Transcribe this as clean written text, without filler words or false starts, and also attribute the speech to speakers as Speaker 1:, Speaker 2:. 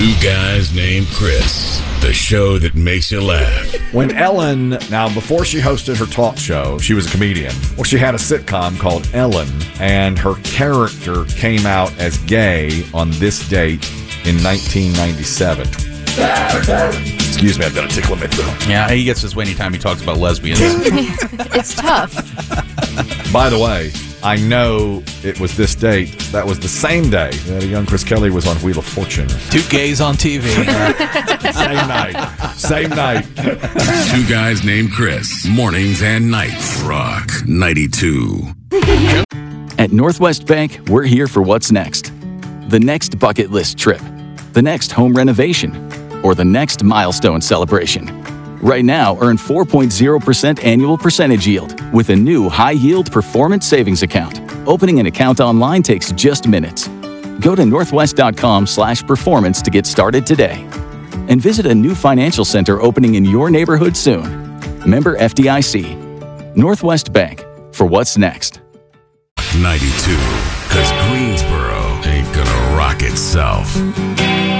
Speaker 1: Two Guys Named Chris, the show that makes you laugh.
Speaker 2: When Ellen, now before she hosted her talk show, she was a comedian. Well, she had a sitcom called Ellen, and her character came out as gay on this date in 1997. Excuse me, I've got a tickle in my throat.
Speaker 3: Yeah, he gets this way anytime he talks about lesbians.
Speaker 4: It's tough.
Speaker 2: By the way, I know it was this date. That was the same day that a young Chris Kelly was on Wheel of Fortune.
Speaker 5: Two gays on TV.
Speaker 2: Same night.
Speaker 1: Two Guys Named Chris, mornings and nights. Rock 92.
Speaker 6: At Northwest Bank, we're here for what's next. The next bucket list trip, the next home renovation, or the next milestone celebration. Right now, earn 4.0% annual percentage yield with a new high-yield performance savings account. Opening an account online takes just minutes. Go to northwest.com/performance to get started today. And visit a new financial center opening in your neighborhood soon. Member FDIC. Northwest Bank, for what's next.
Speaker 1: 92, because Greensboro ain't gonna rock itself.